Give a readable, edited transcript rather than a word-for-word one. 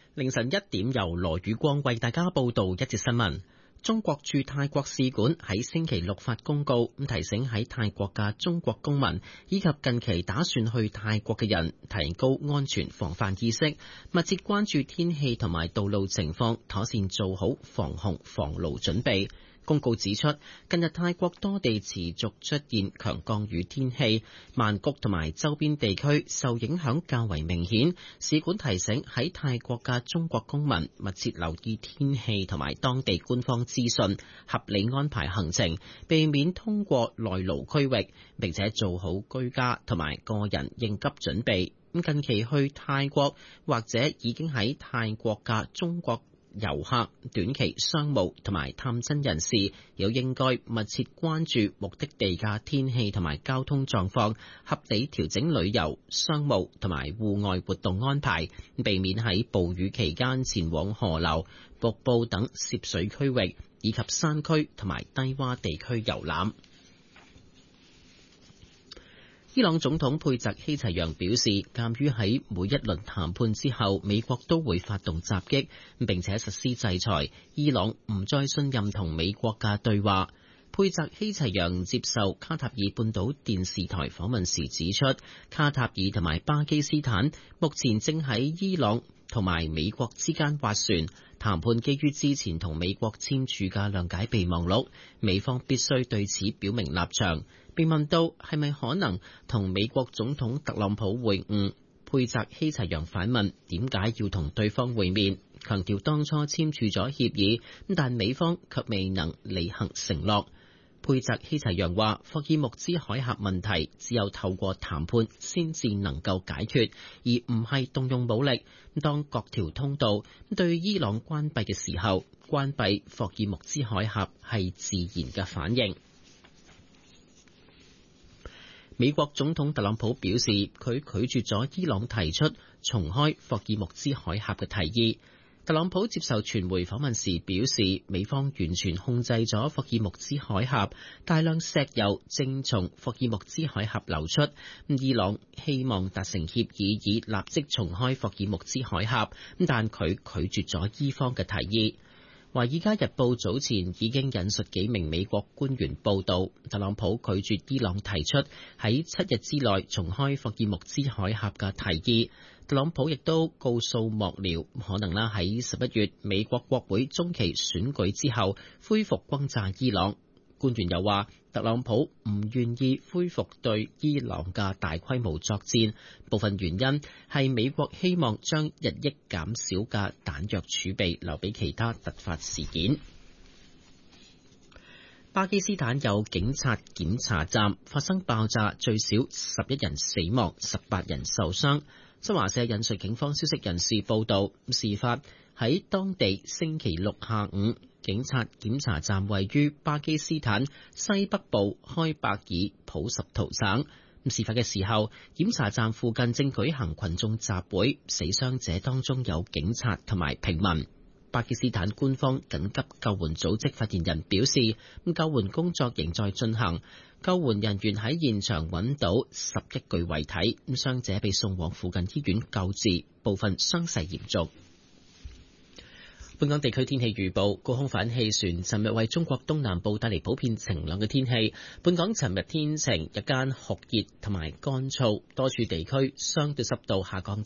凌晨1點，由羅宇光為大家報道一節新聞。中國駐泰國使館喺星期六發公告，提醒喺泰國嘅中國公民以及近期打算去泰國嘅人，提高安全防範意識，密切關注天氣同埋道路情況，妥善做好防洪防澇準備。公告指出，近日泰國多地持續出現強降雨天氣，曼谷同埋周邊地區受影響較為明顯。使館提醒喺泰國嘅中國公民密切留意天氣同埋當地官方資訊，合理安排行程，避免通過內陸區域，並且做好居家同埋個人應急準備。近期去泰國或者已經喺泰國嘅中國遊客、短期商務同埋探親人士，有應該密切關注目的地嘅天氣同埋交通狀況，合理調整旅遊、商務同埋戶外活動安排，避免喺暴雨期間前往河流、瀑布等涉水區域，以及山區同埋低洼地區遊覽。伊朗總統佩澤希齊揚表示，鑑於喺每一輪談判之後，美國都會發動襲擊，並且實施制裁，伊朗唔再信任同美國嘅對話。佩澤希齊揚接受卡塔爾半島電視台訪問時指出，卡塔爾同埋巴基斯坦目前正喺伊朗同埋美國之間斡旋談判，基於之前同美國簽署嘅諒解備忘錄，美方必須對此表明立場。被問到係咪可能同美國總統特朗普會晤，佩澤希齊揚反問點解要同對方會面，強調當初簽署咗協議，但美方卻未能履行承諾。佩澤希齊揚話，霍爾木茲海峽問題只有透過談判先至能夠解決，而唔係動用武力。當各條通道對伊朗關閉嘅時候，關閉霍爾木茲海峽係自然嘅反應。美國總統特朗普表示，佢拒絕咗伊朗提出重開霍爾木茲海峽嘅提議。特朗普接受傳媒訪問時表示，美方完全控制咗霍爾木茲海峽，大量石油正從霍爾木茲海峽流出。伊朗希望達成協議，以立即重開霍爾木茲海峽，但佢拒絕咗伊方嘅提議。《華爾街日報》早前已經引述幾名美國官員報道，特朗普拒絕伊朗提出喺7日之內重開霍爾木茲海峽嘅提議。特朗普亦都告訴幕僚，可能喺11月美國國會中期選舉之後恢復轟炸伊朗。官員又話，特朗普唔願意恢復對伊朗嘅大規模作戰，部分原因係美國希望將日益減少嘅彈藥儲備留俾其他突發事件。巴基斯坦有警察檢查站發生爆炸，最少11人死亡，18人受傷。新華社引述警方消息人士報道，事發喺當地星期六下午。警察檢查站位於巴基斯坦西北部開伯爾普什圖省。事發嘅時候，檢查站附近正舉行群眾集會，死傷者當中有警察同埋平民。巴基斯坦官方緊急救援組織發言人表示，救援工作仍在進行，救援人員喺現場揾到11具遺體，傷者被送往附近醫院救治，部分傷勢嚴重。本港地區天氣預報，高空反氣旋尋日為中國東南部帶嚟普遍晴朗嘅天氣。本港尋日天晴，日間酷熱同埋乾燥，多處地區相對濕度下降至